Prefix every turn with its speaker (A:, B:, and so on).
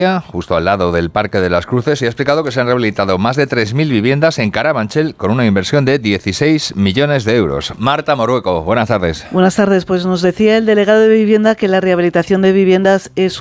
A: justo al lado del Parque de las Cruces, y ha explicado que se han rehabilitado más de 3.000 viviendas en Carabanchel con una inversión de 16 millones de euros. Marta Morueco, buenas tardes.
B: Buenas tardes. Pues nos decía el delegado de vivienda que la rehabilitación de viviendas es